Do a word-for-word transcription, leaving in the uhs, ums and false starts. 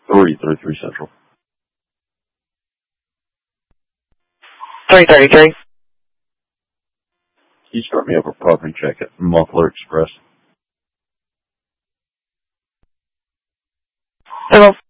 three thirty-three Central. three thirty-three. Can you start me up a property check at Muffler Express? Hello.